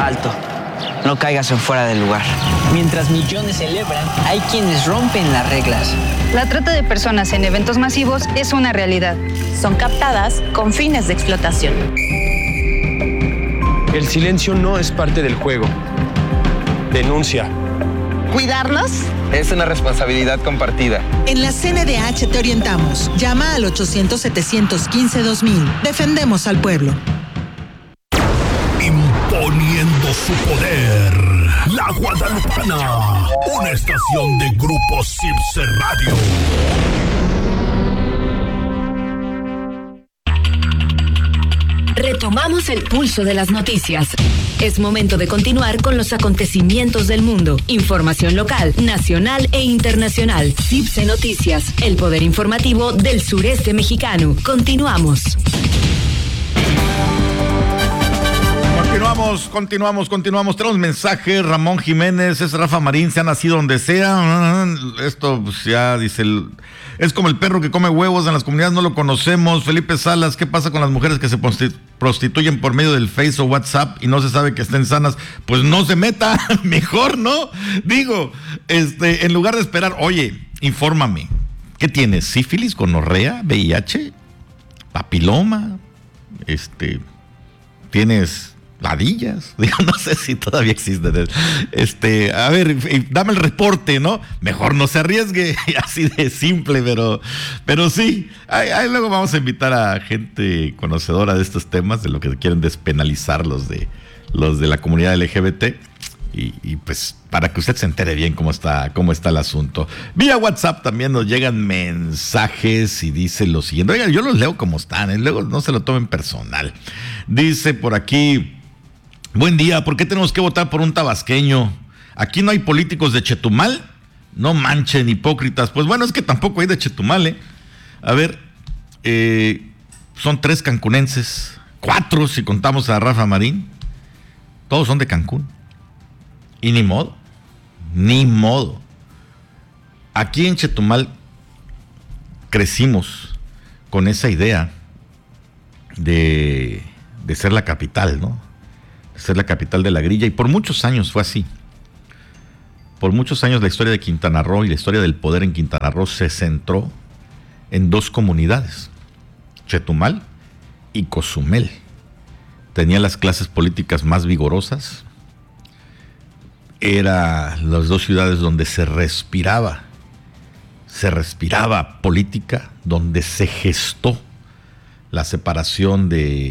alto. No caigas en fuera del lugar. Mientras millones celebran, hay quienes rompen las reglas. La trata de personas en eventos masivos es una realidad. Son captadas con fines de explotación. El silencio no es parte del juego. Denuncia. ¿Cuidarnos? Es una responsabilidad compartida. En la CNDH te orientamos. Llama al 800-715-2000. Defendemos al pueblo. Imponiendo su poder. La Guadalupana. Una estación de Grupo Sibse Radio. Retomamos el pulso de las noticias. Es momento de continuar con los acontecimientos del mundo. Información local, nacional e internacional. Sibse Noticias, el poder informativo del sureste mexicano. Continuamos. Continuamos. Tenemos mensaje. Ramón Jiménez, es Rafa Marín, se ha nacido donde sea. Esto pues ya dice, es como el perro que come huevos en las comunidades, no lo conocemos. Felipe Salas, ¿qué pasa con las mujeres que se prostituyen por medio del Face o WhatsApp y no se sabe que estén sanas? Pues no se meta, mejor, ¿no? Digo, en lugar de esperar, oye, infórmame, ¿qué tienes? ¿Sífilis, gonorrea, VIH, papiloma? ¿Tienes ladillas? Digo, no sé si todavía existen. A ver, dame el reporte, ¿no? Mejor no se arriesgue, así de simple, pero sí. Ahí luego vamos a invitar a gente conocedora de estos temas, de lo que quieren despenalizar los de la comunidad LGBT. Y pues para que usted se entere bien cómo está el asunto. Vía WhatsApp también nos llegan mensajes y dice lo siguiente. Oigan, yo los leo como están, luego no se lo tomen personal. Dice por aquí: buen día, ¿por qué tenemos que votar por un tabasqueño? Aquí no hay políticos de Chetumal. No manchen, hipócritas. Pues bueno, es que tampoco hay de Chetumal, A ver, son 3 cancunenses, 4 si contamos a Rafa Marín. Todos son de Cancún. Y ni modo. Aquí en Chetumal crecimos con esa idea de ser la capital, ¿no? De ser la capital de la grilla, y por muchos años fue así. Por muchos años la historia de Quintana Roo y la historia del poder en Quintana Roo se centró en 2 comunidades, Chetumal y Cozumel. Tenía las clases políticas más vigorosas. Eran las 2 ciudades donde se respiraba política, donde se gestó la separación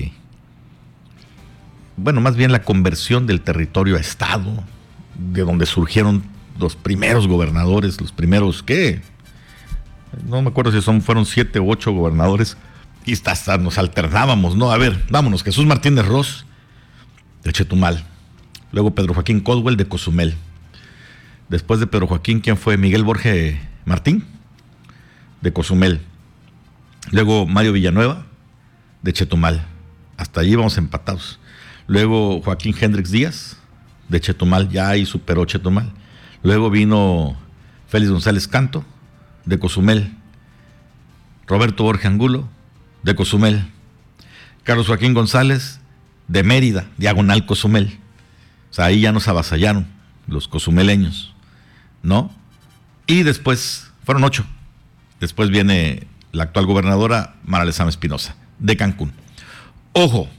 más bien la conversión del territorio a estado, de donde surgieron los primeros gobernadores, los primeros, ¿qué? No me acuerdo si fueron 7 u 8 gobernadores, y hasta nos alternábamos, ¿no? A ver, vámonos, Jesús Martínez Ross, de Chetumal. Luego Pedro Joaquín Caldwell, de Cozumel. Después de Pedro Joaquín, ¿quién fue? Miguel Borges Martín, de Cozumel. Luego Mario Villanueva, de Chetumal. Hasta allí vamos empatados. Luego Joaquín Hendrix Díaz, de Chetumal, ya ahí superó Chetumal. Luego vino Félix González Canto, de Cozumel. Roberto Borges Angulo, de Cozumel. Carlos Joaquín González, de Mérida, diagonal Cozumel. O sea, ahí ya nos avasallaron los cozumeleños, ¿no? Y después, fueron 8. Después viene la actual gobernadora, Mara Lezama Espinosa, de Cancún. Ojo,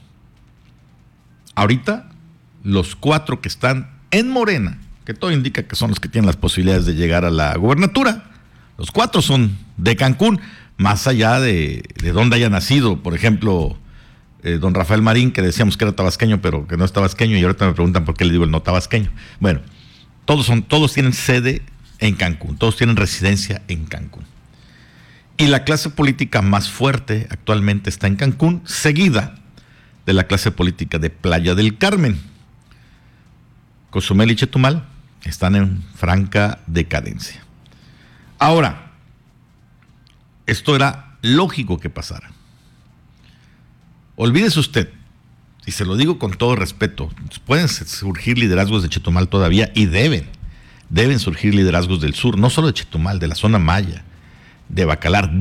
ahorita los 4 que están en Morena, que todo indica que son los que tienen las posibilidades de llegar a la gobernatura, los 4 son de Cancún, más allá de dónde haya nacido. Por ejemplo, don Rafael Marín, que decíamos que era tabasqueño, pero que no es tabasqueño, y ahorita me preguntan por qué le digo el no tabasqueño. Bueno, todos tienen sede en Cancún, todos tienen residencia en Cancún. Y la clase política más fuerte actualmente está en Cancún, seguida de la clase política de Playa del Carmen. Cozumel y Chetumal están en franca decadencia. Ahora, esto era lógico que pasara. Olvídese usted, y se lo digo con todo respeto, pueden surgir liderazgos de Chetumal todavía, y deben surgir liderazgos del sur, no solo de Chetumal, de la zona maya, de Bacalar,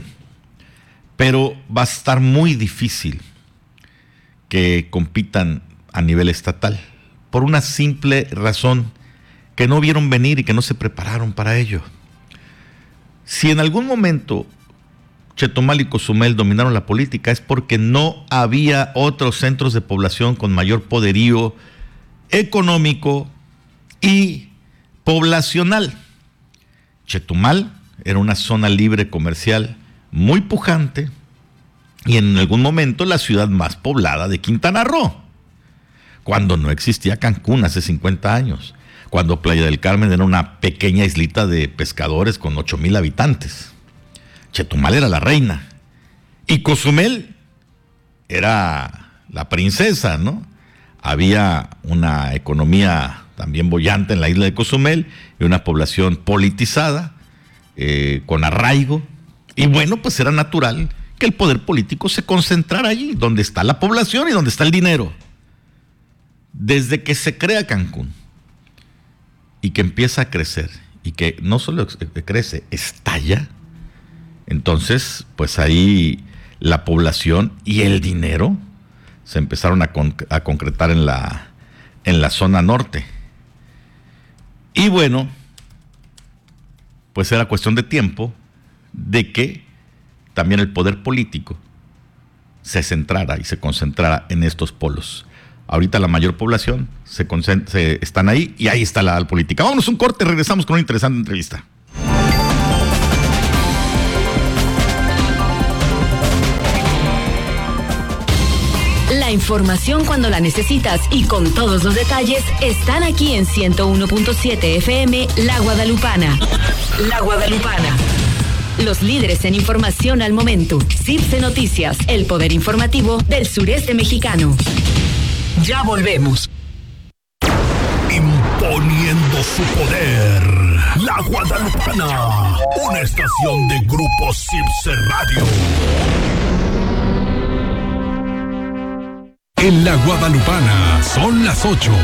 pero va a estar muy difícil que compitan a nivel estatal, por una simple razón, que no vieron venir y que no se prepararon para ello. Si en algún momento Chetumal y Cozumel dominaron la política, es porque no había otros centros de población con mayor poderío económico y poblacional. Chetumal era una zona libre comercial muy pujante y en algún momento la ciudad más poblada de Quintana Roo, cuando no existía Cancún hace 50 años, cuando Playa del Carmen era una pequeña islita de pescadores con 8,000 habitantes. Chetumal era la reina y Cozumel era la princesa, ¿no? Había una economía también boyante en la isla de Cozumel y una población politizada, con arraigo, y bueno, pues era natural que el poder político se concentrara allí, donde está la población y donde está el dinero. Desde que se crea Cancún y que empieza a crecer y que no solo crece, estalla, entonces pues ahí la población y el dinero se empezaron a concretar en la zona norte. Y bueno, pues era cuestión de tiempo de que también el poder político se centrara y se concentrara en estos polos. Ahorita la mayor población están ahí y ahí está la política. Vámonos a un corte, regresamos con una interesante entrevista. La información cuando la necesitas y con todos los detalles están aquí en 101.7 FM La Guadalupana. La Guadalupana. Los líderes en información al momento. CIPSE Noticias, el poder informativo del sureste mexicano. Ya volvemos. Imponiendo su poder. La Guadalupana. Una estación de Grupo CIPSE Radio. En La Guadalupana son las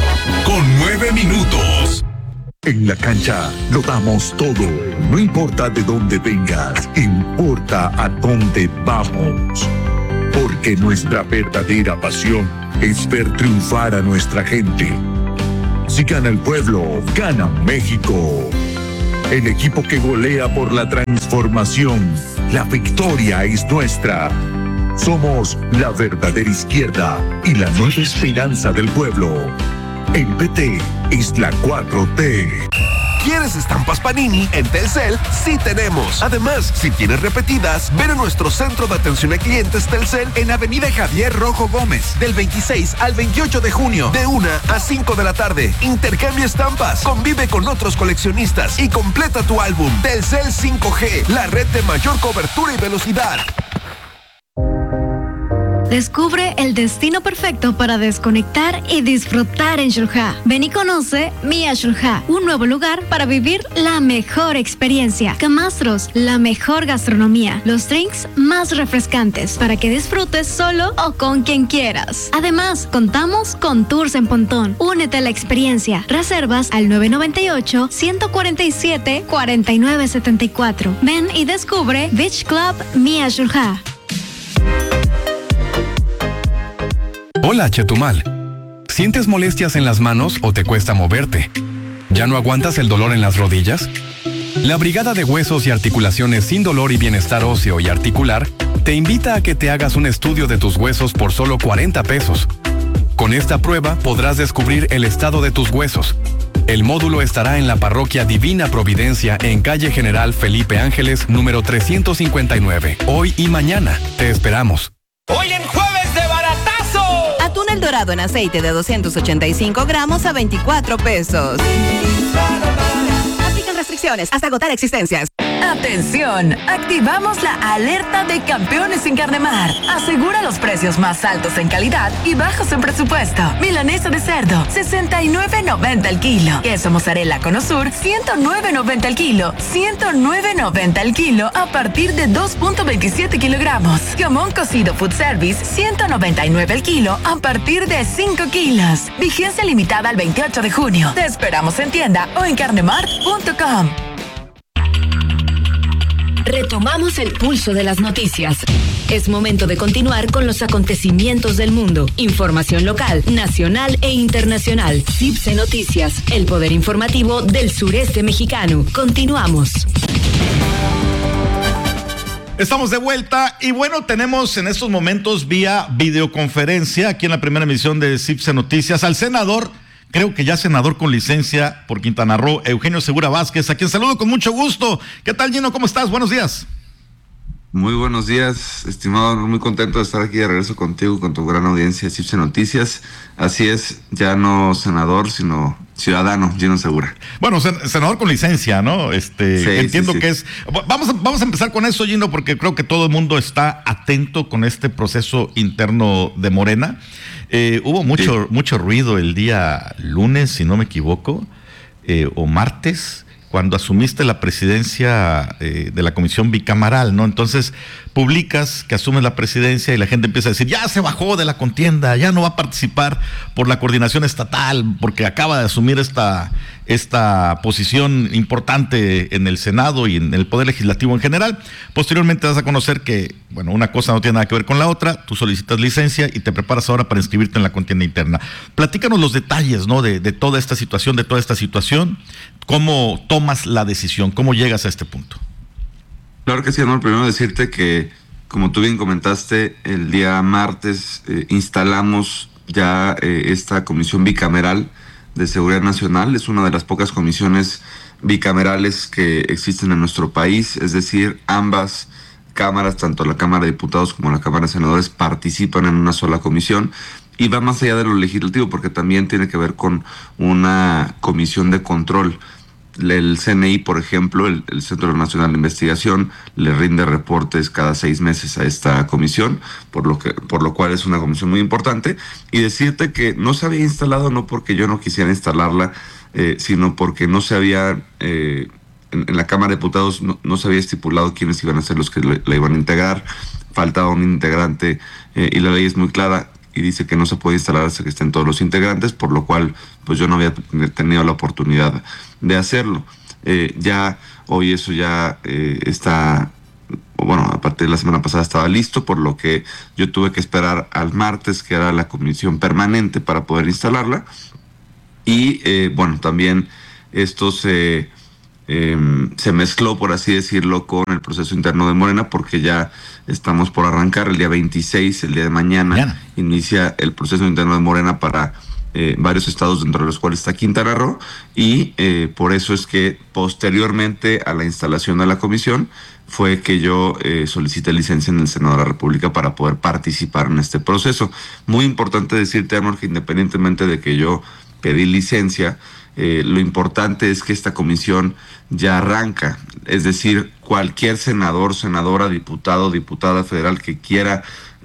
8:09. En la cancha lo damos todo. No importa de dónde vengas, importa a dónde vamos. Porque nuestra verdadera pasión es ver triunfar a nuestra gente. Si gana el pueblo, gana México. El equipo que golea por la transformación. La victoria es nuestra. Somos la verdadera izquierda y la nueva esperanza del pueblo. El PT es la 4T. ¿Quieres estampas Panini? En Telcel sí tenemos. Además, si tienes repetidas, ven a nuestro centro de atención a clientes Telcel en Avenida Javier Rojo Gómez, del 26 al 28 de junio, de 1 a 5 de la tarde. Intercambia estampas, convive con otros coleccionistas y completa tu álbum. Telcel 5G, la red de mayor cobertura y velocidad. Descubre el destino perfecto para desconectar y disfrutar en Xel-Há. Ven y conoce Mia Xel-Há, un nuevo lugar para vivir la mejor experiencia. Camastros, la mejor gastronomía, los drinks más refrescantes para que disfrutes solo o con quien quieras. Además, contamos con tours en pontón. Únete a la experiencia. Reservas al 998-147-4974. Ven y descubre Beach Club Mia Xel-Há. Hola, Chetumal. ¿Sientes molestias en las manos o te cuesta moverte? ¿Ya no aguantas el dolor en las rodillas? La Brigada de Huesos y Articulaciones Sin Dolor y Bienestar Óseo y Articular te invita a que te hagas un estudio de tus huesos por solo 40 pesos. Con esta prueba podrás descubrir el estado de tus huesos. El módulo estará en la Parroquia Divina Providencia en calle General Felipe Ángeles, número 359. Hoy y mañana. Te esperamos. Hoy en Jueves de Baratazo. Atún El Dorado en aceite de 285 gramos a 24 pesos. Aplican restricciones hasta agotar existencias. Atención, activamos la alerta de Campeones en Carne Mar. Asegura los precios más altos en calidad y bajos en presupuesto. Milanesa de cerdo, 69.90 el kilo. Queso mozzarella Cono Sur, 109.90 el kilo. 109.90 el kilo a partir de 2.27 kilogramos. Jamón cocido Food Service, 199 el kilo a partir de 5 kilos. Vigencia limitada al 28 de junio. Te esperamos en tienda o en carnemart.com. Retomamos el pulso de las noticias. Es momento de continuar con los acontecimientos del mundo. Información local, nacional e internacional. CIPSE Noticias, el poder informativo del sureste mexicano. Continuamos. Estamos de vuelta y bueno, tenemos en estos momentos vía videoconferencia aquí en la primera emisión de CIPSE Noticias al senador, creo que ya senador con licencia por Quintana Roo, Eugenio Segura Vázquez, a quien saludo con mucho gusto. ¿Qué tal, Gino? ¿Cómo estás? Buenos días. Muy buenos días, estimado, muy contento de estar aquí de regreso contigo, con tu gran audiencia de CIPSE Noticias. Así es, ya no senador, sino ciudadano, Gino Segura. Bueno, senador con licencia, ¿no? Sí, entiendo sí. que es... Vamos a empezar con eso, Gino, porque creo que todo el mundo está atento con este proceso interno de Morena. Hubo mucho ruido el día lunes, si no me equivoco, o martes, cuando asumiste la presidencia de la comisión bicameral, ¿no? Entonces publicas que asumes la presidencia y la gente empieza a decir, ya se bajó de la contienda, ya no va a participar por la coordinación estatal, porque acaba de asumir esta posición importante en el Senado y en el Poder Legislativo en general. Posteriormente vas a conocer que, bueno, una cosa no tiene nada que ver con la otra, tú solicitas licencia y te preparas ahora para inscribirte en la contienda interna. Platícanos los detalles, ¿no? de toda esta situación, ¿cómo tomas la decisión? ¿Cómo llegas a este punto? Claro que sí, Anuar. Primero decirte que, como tú bien comentaste, el día martes instalamos ya esta comisión bicameral de seguridad nacional. Es una de las pocas comisiones bicamerales que existen en nuestro país, es decir, ambas cámaras, tanto la Cámara de Diputados como la Cámara de Senadores, participan en una sola comisión. Y va más allá de lo legislativo, porque también tiene que ver con una comisión de control. El CNI, por ejemplo, el Centro Nacional de Investigación, le rinde reportes cada 6 meses a esta comisión, por lo cual es una comisión muy importante. Y decirte que no se había instalado, no porque yo no quisiera instalarla, sino porque no se había, en la Cámara de Diputados no se había estipulado quiénes iban a ser los que la iban a integrar. Faltaba un integrante y la ley es muy clara y dice que no se puede instalar hasta que estén todos los integrantes, por lo cual pues yo no había tenido la oportunidad de hacerlo. Ya hoy eso ya está, bueno, a partir de la semana pasada estaba listo, por lo que yo tuve que esperar al martes, que era la comisión permanente, para poder instalarla. Y bueno, también esto se mezcló, por así decirlo, con el proceso interno de Morena, porque ya estamos por arrancar el día 26, el día de mañana. Inicia el proceso interno de Morena para varios estados, dentro de los cuales está Quintana Roo, y por eso es que posteriormente a la instalación de la comisión fue que yo solicité licencia en el Senado de la República para poder participar en este proceso. Muy importante decirte, Arnold, que independientemente de que yo pedí licencia, lo importante es que esta comisión ya arranca, es decir, cualquier senador, senadora, diputado, diputada federal que quiera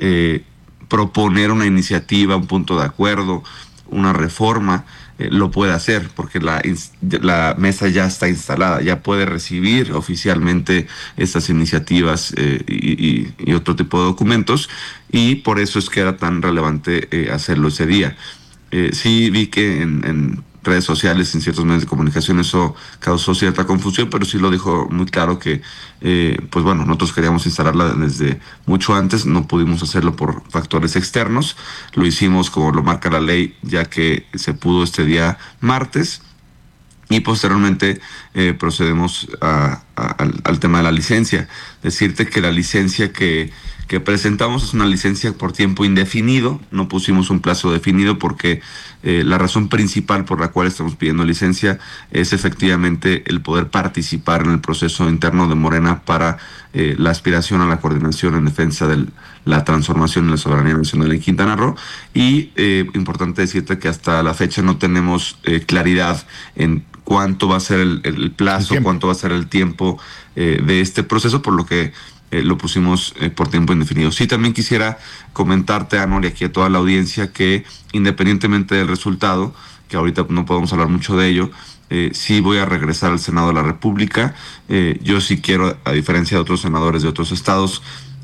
proponer una iniciativa, un punto de acuerdo, una reforma, lo puede hacer, porque la mesa ya está instalada, ya puede recibir oficialmente estas iniciativas y otro tipo de documentos, y por eso es que era tan relevante hacerlo ese día. Sí vi que en redes sociales, en ciertos medios de comunicación, eso causó cierta confusión, pero sí lo dijo muy claro que, pues bueno, nosotros queríamos instalarla desde mucho antes, no pudimos hacerlo por factores externos, lo hicimos como lo marca la ley, ya que se pudo este día martes, y posteriormente procedemos al tema de la licencia. Decirte que la licencia que presentamos es una licencia por tiempo indefinido, no pusimos un plazo definido porque la razón principal por la cual estamos pidiendo licencia es efectivamente el poder participar en el proceso interno de Morena para la aspiración a la coordinación en defensa de la transformación en la soberanía nacional en Quintana Roo. Y importante decirte que hasta la fecha no tenemos claridad en cuánto va a ser el plazo, cuánto va a ser el tiempo de este proceso, por lo que lo pusimos por tiempo indefinido. Sí, también quisiera comentarte, Anor, y aquí a toda la audiencia, que independientemente del resultado, que ahorita no podemos hablar mucho de ello, sí voy a regresar al Senado de la República. Yo sí quiero, a diferencia de otros senadores de otros estados,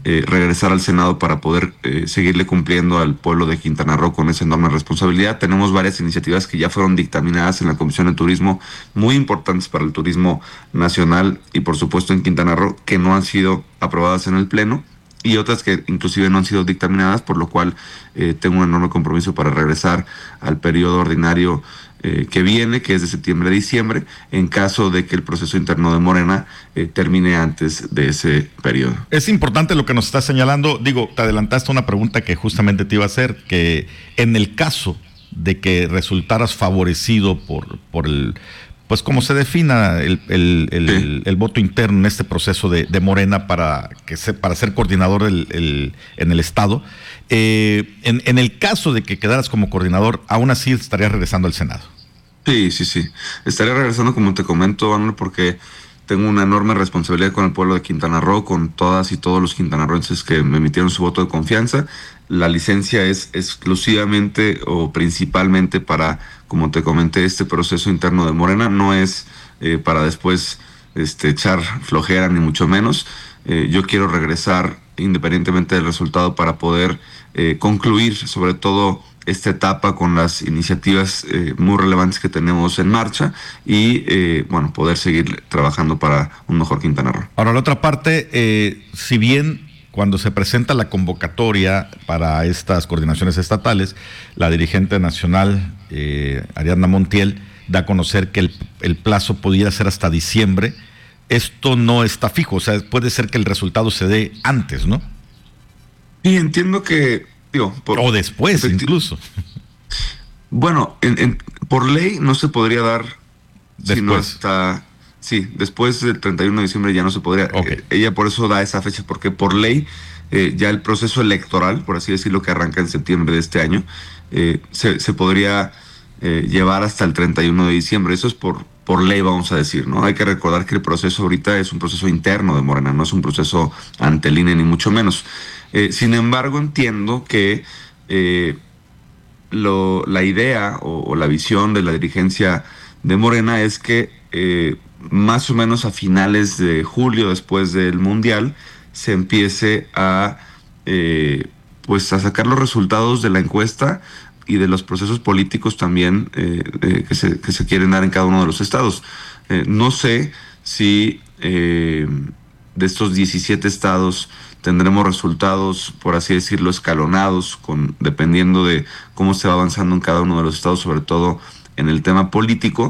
regresar al Senado para poder seguirle cumpliendo al pueblo de Quintana Roo con esa enorme responsabilidad. Tenemos varias iniciativas que ya fueron dictaminadas en la Comisión de Turismo, muy importantes para el turismo nacional y por supuesto en Quintana Roo, que no han sido aprobadas en el Pleno, y otras que inclusive no han sido dictaminadas, por lo cual tengo un enorme compromiso para regresar al periodo ordinario que viene, que es de septiembre a diciembre, en caso de que el proceso interno de Morena termine antes de ese periodo. Es importante lo que nos está señalando. Digo, te adelantaste una pregunta que justamente te iba a hacer, que en el caso de que resultaras favorecido por el, pues como se defina el voto interno en este proceso de Morena para ser coordinador en el Estado, en el caso de que quedaras como coordinador, aún así estarías regresando al Senado. Sí. Estaría regresando, como te comento, Arnold, porque tengo una enorme responsabilidad con el pueblo de Quintana Roo, con todas y todos los quintanarroenses que me emitieron su voto de confianza. La licencia es exclusivamente o principalmente para, como te comenté, este proceso interno de Morena. No es para después echar flojera, ni mucho menos. Yo quiero regresar independientemente del resultado para poder concluir sobre todo esta etapa con las iniciativas muy relevantes que tenemos en marcha y poder seguir trabajando para un mejor Quintana Roo. Ahora, la otra parte, si bien cuando se presenta la convocatoria para estas coordinaciones estatales, la dirigente nacional, Ariadna Montiel, da a conocer que el plazo pudiera ser hasta diciembre. Esto no está fijo, o sea, puede ser que el resultado se dé antes, ¿no? Sí, entiendo que... o después, incluso. Bueno, por ley no se podría dar después. Sino hasta... Sí, después del 31 de diciembre ya no se podría. Okay. Ella por eso da esa fecha, porque por ley ya el proceso electoral, por así decirlo, que arranca en septiembre de este año, se podría llevar hasta el 31 de diciembre. Eso es por ley, vamos a decir, ¿no? Hay que recordar que el proceso ahorita es un proceso interno de Morena, no es un proceso ante el INE, ni mucho menos. Sin embargo, entiendo que la idea o la visión de la dirigencia de Morena es que más o menos a finales de julio, después del Mundial, se empiece a sacar los resultados de la encuesta y de los procesos políticos también que se quieren dar en cada uno de los estados. No sé si de estos 17 estados tendremos resultados, por así decirlo, escalonados, dependiendo de cómo se va avanzando en cada uno de los estados, sobre todo en el tema político,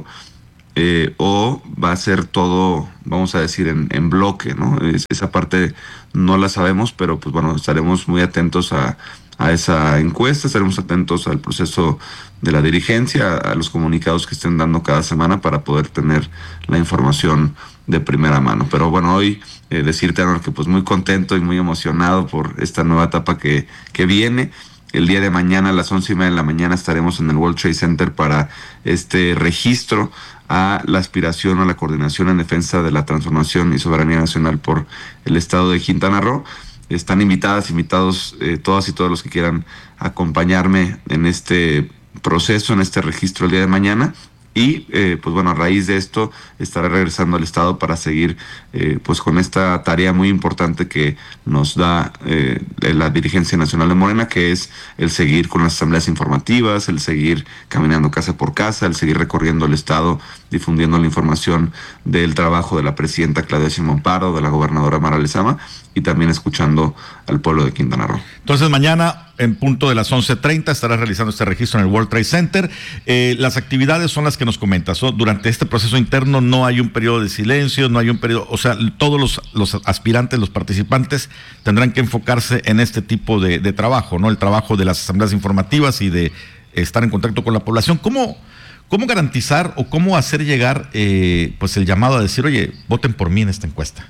o va a ser todo, vamos a decir, en bloque, ¿no? Esa parte no la sabemos, pero pues bueno, estaremos muy atentos a esa encuesta, estaremos atentos al proceso de la dirigencia, a los comunicados que estén dando cada semana para poder tener la información de primera mano. Pero bueno, hoy decirte, Arnold, que pues muy contento y muy emocionado por esta nueva etapa que viene. El día de mañana a las 11:30 de la mañana estaremos en el World Trade Center para este registro a la aspiración a la coordinación en defensa de la transformación y soberanía nacional por el estado de Quintana Roo. Están invitados todas y todos los que quieran acompañarme en este proceso, en este registro el día de mañana. Y pues bueno, a raíz de esto estaré regresando al estado para seguir pues con esta tarea muy importante que nos da la dirigencia nacional de Morena, que es el seguir con las asambleas informativas, el seguir caminando casa por casa, el seguir recorriendo el estado, difundiendo la información del trabajo de la presidenta Claudia Sheinbaum Pardo, de la gobernadora Mara Lezama, y también escuchando al pueblo de Quintana Roo. Entonces mañana en punto de las 11:30 estarás realizando este registro en el World Trade Center. Las actividades son las que nos comentas, ¿no? Durante este proceso interno no hay un periodo de silencio, no hay un periodo, o sea, todos los aspirantes, los participantes tendrán que enfocarse en este tipo de trabajo, ¿no? El trabajo de las asambleas informativas y de estar en contacto con la población. ¿Cómo garantizar o cómo hacer llegar pues el llamado a decir, oye, voten por mí en esta encuesta?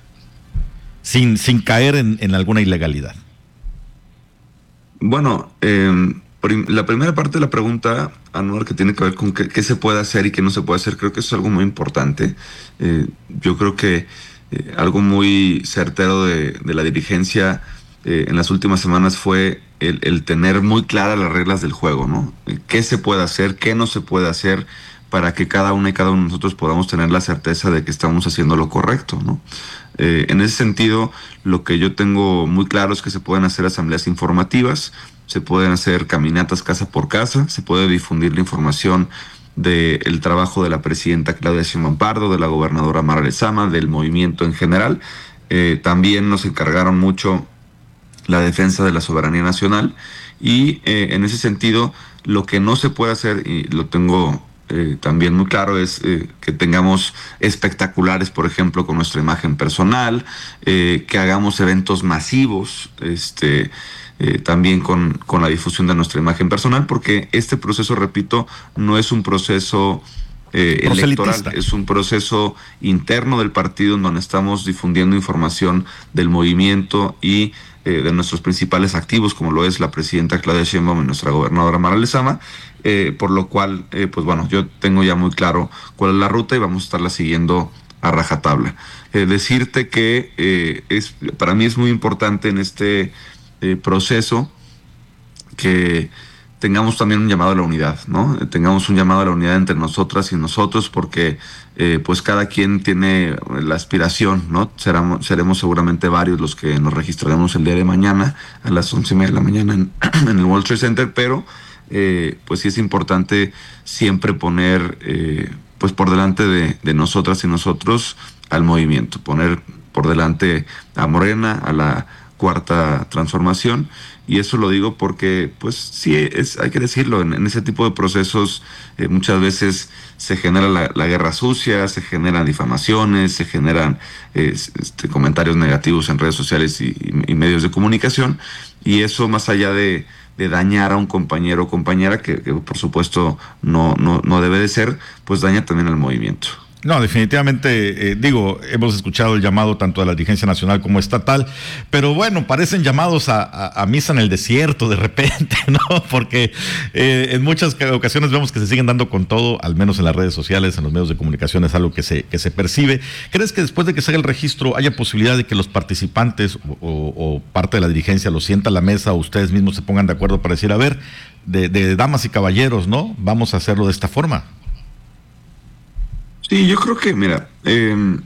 Sin caer en alguna ilegalidad. Bueno, la primera parte de la pregunta, Anuar, que tiene que ver con qué se puede hacer y qué no se puede hacer, creo que eso es algo muy importante. Yo creo que algo muy certero de la dirigencia en las últimas semanas fue el tener muy claras las reglas del juego, ¿no? ¿Qué se puede hacer, qué no se puede hacer, para que cada una y cada uno de nosotros podamos tener la certeza de que estamos haciendo lo correcto, ¿no? En ese sentido, lo que yo tengo muy claro es que se pueden hacer asambleas informativas, se pueden hacer caminatas casa por casa, se puede difundir la información del trabajo de la presidenta Claudia Sheinbaum Pardo, de la gobernadora Mara Lezama, del movimiento en general. También nos encargaron mucho la defensa de la soberanía nacional y en ese sentido lo que no se puede hacer, y lo tengo también muy claro, es que tengamos espectaculares, por ejemplo, con nuestra imagen personal, que hagamos eventos masivos, también con la difusión de nuestra imagen personal, porque este proceso, repito, no es un proceso electoral, es un proceso interno del partido en donde estamos difundiendo información del movimiento y de nuestros principales activos, como lo es la presidenta Claudia Sheinbaum y nuestra gobernadora Mara Lezama, por lo cual, pues bueno, yo tengo ya muy claro cuál es la ruta y vamos a estarla siguiendo a rajatabla. Decirte que para mí es muy importante en este proceso que tengamos también un llamado a la unidad, ¿no? Tengamos un llamado a la unidad entre nosotras y nosotros, porque pues cada quien tiene la aspiración, ¿no? Seremos seguramente varios los que nos registraremos el día de mañana a las 11:30 de la mañana en el World Trade Center, pero pues sí es importante siempre poner pues por delante de nosotras y nosotros al movimiento, poner por delante a Morena, a la Cuarta Transformación, y eso lo digo porque pues sí, hay que decirlo, en ese tipo de procesos muchas veces se genera la guerra sucia, se generan difamaciones, se generan comentarios negativos en redes sociales y medios de comunicación, y eso, más allá de dañar a un compañero o compañera, que por supuesto no debe de ser, pues daña también al movimiento. No, definitivamente, hemos escuchado el llamado tanto de la dirigencia nacional como estatal, pero bueno, parecen llamados a misa en el desierto de repente, ¿no? Porque en muchas ocasiones vemos que se siguen dando con todo, al menos en las redes sociales, en los medios de comunicación, es algo que se percibe. ¿Crees que después de que se haga el registro haya posibilidad de que los participantes o parte de la dirigencia lo sienta a la mesa o ustedes mismos se pongan de acuerdo para decir, a ver, de damas y caballeros, ¿no? Vamos a hacerlo de esta forma? Sí, yo creo que, mira, esa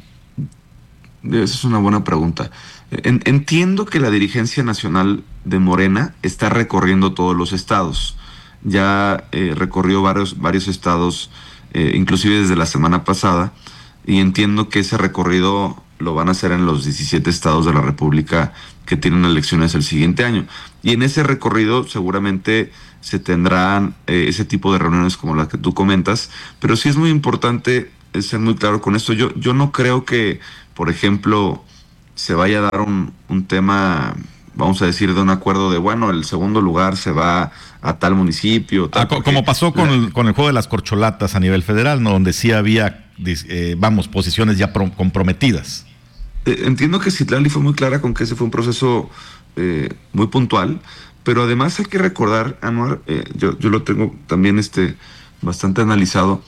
es una buena pregunta. Entiendo que la dirigencia nacional de Morena está recorriendo todos los estados. Ya recorrió varios estados, inclusive desde la semana pasada, y entiendo que ese recorrido lo van a hacer en los 17 estados de la República que tienen elecciones el siguiente año. Y en ese recorrido seguramente se tendrán ese tipo de reuniones como las que tú comentas, pero sí es muy importante ser muy claro con esto. Yo no creo que, por ejemplo, se vaya a dar un tema, vamos a decir, de un acuerdo de, bueno, el segundo lugar se va a tal municipio. Como pasó con el juego de las corcholatas a nivel federal, ¿no? Donde sí había, posiciones ya comprometidas. Entiendo que Citlali fue muy clara con que ese fue un proceso muy puntual, pero además hay que recordar, Anuar, yo lo tengo también bastante analizado,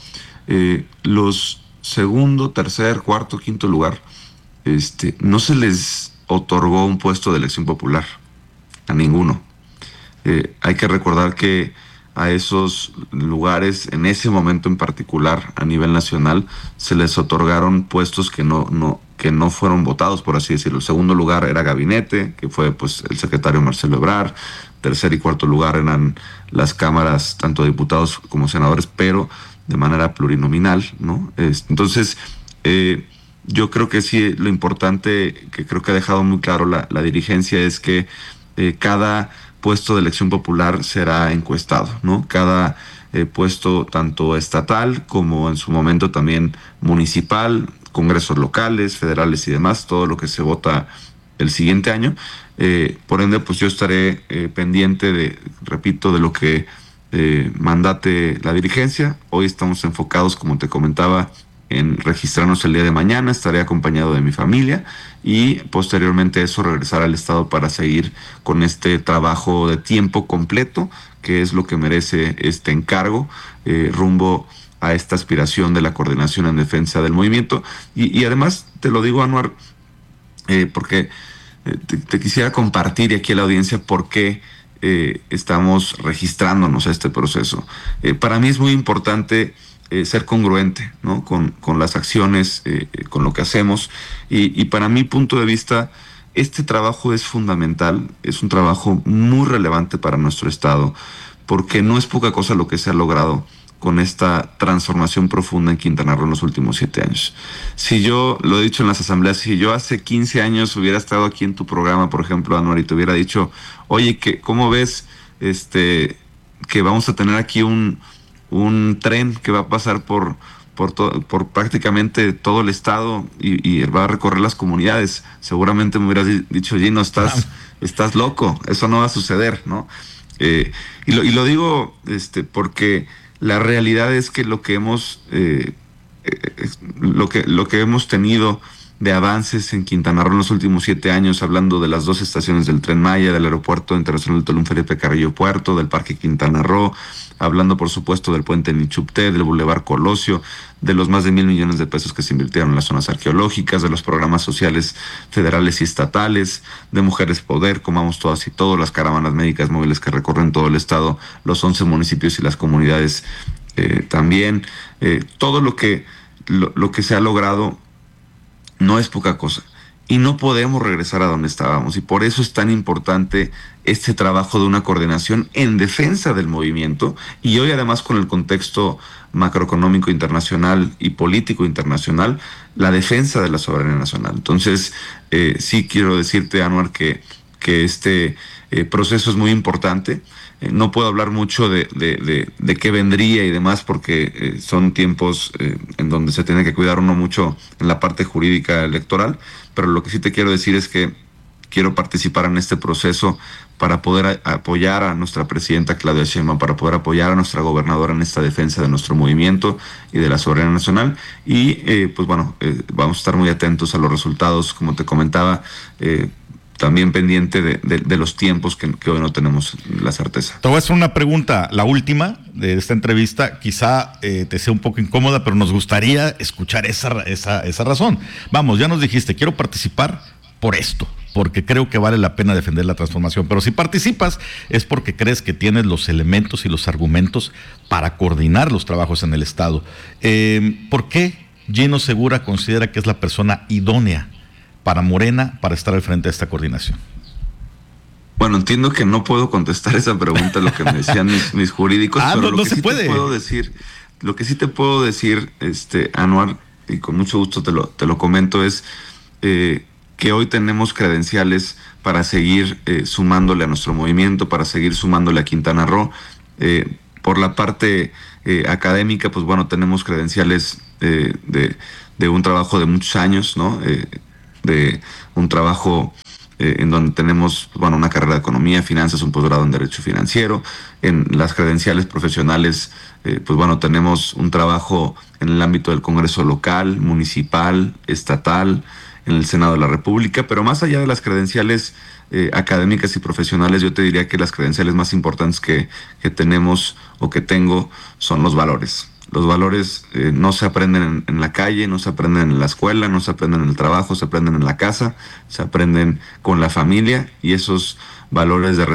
los segundo, tercer, cuarto, quinto lugar, no se les otorgó un puesto de elección popular a ninguno. Hay que recordar que a esos lugares, en ese momento en particular, a nivel nacional, se les otorgaron puestos que no fueron votados, por así decirlo. El segundo lugar era gabinete, que fue pues el secretario Marcelo Ebrard. Tercer y cuarto lugar eran las cámaras, tanto diputados como senadores, pero de manera plurinominal, ¿no? Entonces, yo creo que sí, lo importante, que creo que ha dejado muy claro la dirigencia, es que cada puesto de elección popular será encuestado, ¿no? Cada puesto, tanto estatal como en su momento también municipal, congresos locales, federales y demás, todo lo que se vota el siguiente año. Por ende, pues yo estaré pendiente repito, de lo que mandate la dirigencia. Hoy estamos enfocados, como te comentaba, en registrarnos el día de mañana. Estaré acompañado de mi familia y posteriormente a eso regresar al estado para seguir con este trabajo de tiempo completo, que es lo que merece este encargo rumbo a esta aspiración de la coordinación en defensa del movimiento. Y además te lo digo, Anuar, porque te quisiera compartir aquí a la audiencia por qué estamos registrándonos a este proceso. Para mí es muy importante ser congruente, ¿no? Con las acciones, con lo que hacemos. Y para mi punto de vista, este trabajo es fundamental, es un trabajo muy relevante para nuestro Estado, porque no es poca cosa lo que se ha logrado con esta transformación profunda en Quintana Roo en los últimos 7 años. Si yo, lo he dicho en las asambleas, si yo hace 15 años hubiera estado aquí en tu programa, por ejemplo, Anuar, y te hubiera dicho, oye, ¿cómo ves que vamos a tener aquí un tren que va a pasar por prácticamente todo el estado y va a recorrer las comunidades? Seguramente me hubieras dicho, Gino, estás loco, eso no va a suceder, ¿no? Y lo digo porque la realidad es que lo que hemos tenido de avances en Quintana Roo en los últimos 7 años, hablando de las 2 estaciones del Tren Maya, del Aeropuerto Internacional de Tulum Felipe Carrillo Puerto, del Parque Quintana Roo, hablando por supuesto del puente Nichupté, del Boulevard Colosio, de los más de 1,000 millones de pesos que se invirtieron en las zonas arqueológicas, de los programas sociales federales y estatales, de Mujeres Poder, Comamos Todas y Todo, las caravanas médicas móviles que recorren todo el estado, los 11 municipios y las comunidades también. Todo lo que se ha logrado no es poca cosa. Y no podemos regresar a donde estábamos. Y por eso es tan importante este trabajo de una coordinación en defensa del movimiento. Y hoy, además, con el contexto macroeconómico internacional y político internacional, la defensa de la soberanía nacional. Entonces, sí quiero decirte, Anuar, que este proceso es muy importante. No puedo hablar mucho de qué vendría y demás, porque son tiempos en donde se tiene que cuidar uno mucho en la parte jurídica electoral, pero lo que sí te quiero decir es que quiero participar en este proceso para poder apoyar a nuestra presidenta Claudia Sheinbaum, para poder apoyar a nuestra gobernadora en esta defensa de nuestro movimiento y de la soberanía nacional. Y vamos a estar muy atentos a los resultados, como te comentaba, también pendiente de los tiempos que hoy no tenemos la certeza. Te voy a hacer una pregunta, la última de esta entrevista, quizá te sea un poco incómoda, pero nos gustaría escuchar esa razón. Vamos, ya nos dijiste, quiero participar por esto, porque creo que vale la pena defender la transformación, pero si participas es porque crees que tienes los elementos y los argumentos para coordinar los trabajos en el Estado. ¿Por qué Gino Segura considera que es la persona idónea para Morena para estar al frente de esta coordinación? Bueno, entiendo que no puedo contestar esa pregunta, lo que me decían mis jurídicos, pero lo que sí te puedo decir, Anuar, y con mucho gusto te lo comento, es que hoy tenemos credenciales para seguir sumándole a nuestro movimiento, para seguir sumándole a Quintana Roo. Por la parte académica, pues bueno, tenemos credenciales de un trabajo de muchos años, ¿no? De un trabajo en donde tenemos, bueno, una carrera de economía, finanzas, un posgrado en derecho financiero. En las credenciales profesionales, pues bueno, tenemos un trabajo en el ámbito del Congreso local, municipal, estatal, en el Senado de la República, pero más allá de las credenciales académicas y profesionales, yo te diría que las credenciales más importantes que tenemos o que tengo son los valores. Los valores no se aprenden en la calle, no se aprenden en la escuela, no se aprenden en el trabajo, se aprenden en la casa, se aprenden con la familia, y esos valores de